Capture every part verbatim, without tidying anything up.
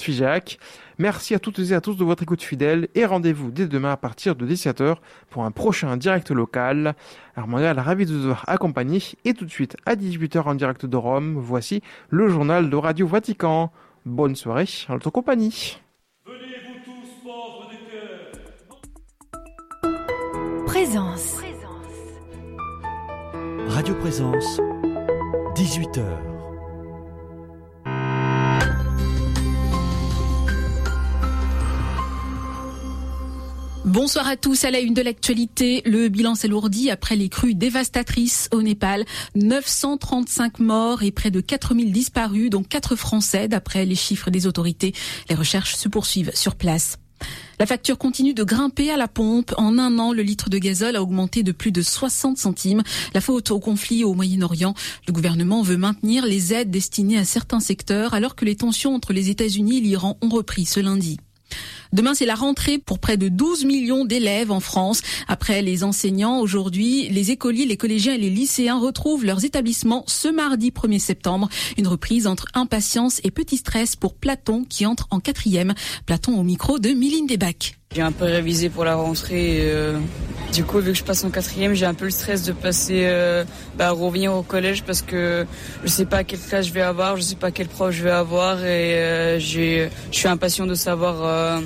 Figeac. Merci à toutes et à tous de votre écoute fidèle et rendez-vous dès demain à partir de dix-sept heures pour un prochain direct local. Armorial, ravi de vous avoir accompagné et tout de suite à dix-huit heures en direct de Rome, voici le journal de Radio Vatican. Bonne soirée en notre compagnie. Venez-vous tous, pauvres de cœur. Présence. Radio Présence, dix-huit heures. Bonsoir à tous. À la une de l'actualité, le bilan s'alourdit après les crues dévastatrices au Népal. neuf cent trente-cinq morts et près de quatre mille disparus, dont quatre Français d'après les chiffres des autorités. Les recherches se poursuivent sur place. La facture continue de grimper à la pompe. En un an, le litre de gazole a augmenté de plus de soixante centimes. La faute au conflit au Moyen-Orient. Le gouvernement veut maintenir les aides destinées à certains secteurs alors que les tensions entre les États-Unis et l'Iran ont repris ce lundi. Demain, c'est la rentrée pour près de douze millions d'élèves en France. Après les enseignants, aujourd'hui, les écoliers, les collégiens et les lycéens retrouvent leurs établissements ce mardi premier septembre. Une reprise entre impatience et petit stress pour Platon qui entre en quatrième. Platon au micro de Miline Desbacs. J'ai un peu révisé pour la rentrée. Euh, du coup, vu que je passe en quatrième, j'ai un peu le stress de passer, euh, bah, revenir au collège parce que je sais pas quelle classe je vais avoir, je sais pas quel prof je vais avoir et euh, j'ai, je suis impatient de savoir euh,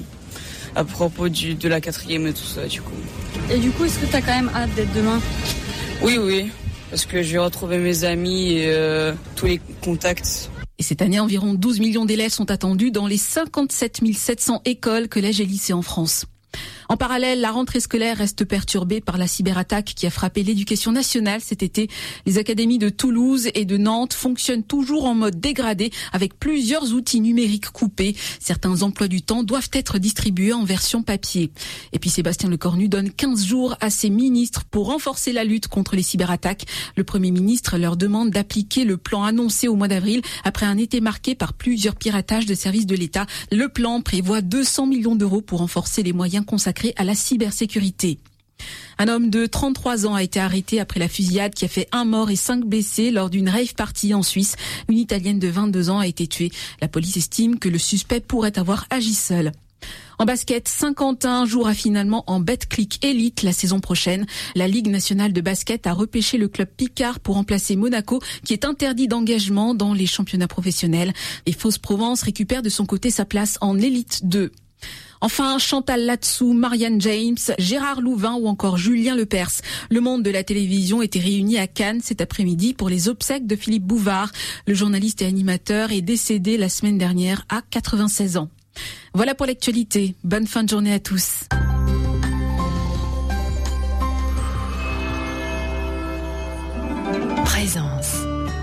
à propos du, de la quatrième et tout ça, du coup. Et du coup, est-ce que t'as quand même hâte d'être demain ? Oui, oui, parce que je vais retrouver mes amis et euh, tous les contacts. Et cette année, environ douze millions d'élèves sont attendus dans les cinquante-sept mille sept cents écoles, collèges et lycées en France. En parallèle, la rentrée scolaire reste perturbée par la cyberattaque qui a frappé l'éducation nationale cet été. Les académies de Toulouse et de Nantes fonctionnent toujours en mode dégradé avec plusieurs outils numériques coupés. Certains emplois du temps doivent être distribués en version papier. Et puis Sébastien Lecornu donne quinze jours à ses ministres pour renforcer la lutte contre les cyberattaques. Le Premier ministre leur demande d'appliquer le plan annoncé au mois d'avril après un été marqué par plusieurs piratages de services de l'État. Le plan prévoit deux cents millions d'euros pour renforcer les moyens consacrés à la cybersécurité. Un homme de trente-trois ans a été arrêté après la fusillade qui a fait un mort et cinq blessés lors d'une rave party en Suisse. Une Italienne de vingt-deux ans a été tuée. La police estime que le suspect pourrait avoir agi seul. En basket, Saint-Quentin jouera finalement en Betclic Elite la saison prochaine. La Ligue nationale de basket a repêché le club Picard pour remplacer Monaco, qui est interdit d'engagement dans les championnats professionnels. Et Fos-Provence récupère de son côté sa place en Élite deux. Enfin, Chantal Latsou, Marianne James, Gérard Louvain ou encore Julien Lepers. Le monde de la télévision était réuni à Cannes cet après-midi pour les obsèques de Philippe Bouvard. Le journaliste et animateur est décédé la semaine dernière à quatre-vingt-seize ans. Voilà pour l'actualité. Bonne fin de journée à tous. Présence.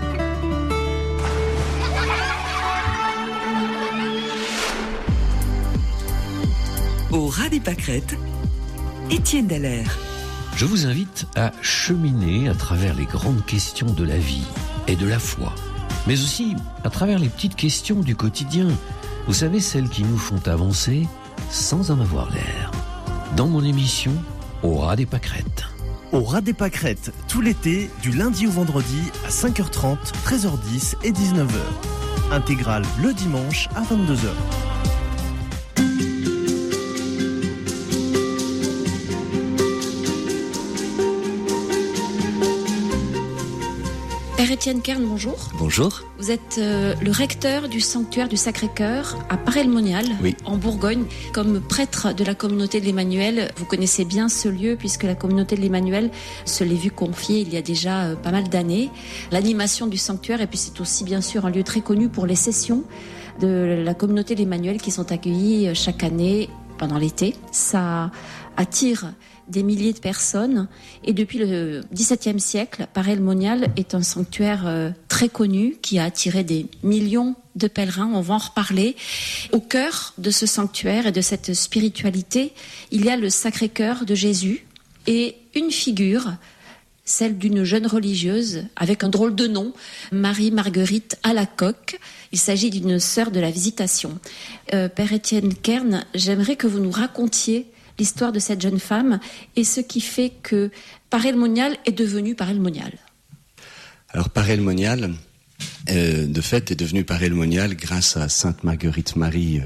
Au ras des pâquerettes, Étienne Dallaire. Je vous invite à cheminer à travers les grandes questions de la vie et de la foi, mais aussi à travers les petites questions du quotidien. Vous savez, celles qui nous font avancer sans en avoir l'air. Dans mon émission, Au ras des pâquerettes. Au ras des pâquerettes, tout l'été, du lundi au vendredi à cinq heures trente, treize heures dix et dix-neuf heures. Intégrale le dimanche à vingt-deux heures. Père Étienne Kern, bonjour. Bonjour. Vous êtes euh, le recteur du sanctuaire du Sacré-Cœur à Paray-le-Monial, oui. En Bourgogne. Comme prêtre de la communauté de l'Emmanuel, vous connaissez bien ce lieu puisque la communauté de l'Emmanuel se l'est vue confier il y a déjà euh, pas mal d'années. L'animation du sanctuaire, et puis c'est aussi bien sûr un lieu très connu pour les sessions de la communauté de l'Emmanuel qui sont accueillies chaque année pendant l'été. Ça attire des milliers de personnes et depuis le dix-septième siècle, Paray-le-Monial est un sanctuaire euh, très connu qui a attiré des millions de pèlerins, on va en reparler. Au cœur de ce sanctuaire et de cette spiritualité, il y a le Sacré-Cœur de Jésus et une figure, celle d'une jeune religieuse avec un drôle de nom, Marie-Marguerite Alacoque. Il s'agit d'une sœur de la Visitation. Euh, Père Étienne Kern, j'aimerais que vous nous racontiez l'histoire de cette jeune femme et ce qui fait que Paray-le-Monial est devenu Paray-le-Monial. Alors Paray-le-Monial, euh, de fait, est devenu Paray-le-Monial grâce à Sainte Marguerite Marie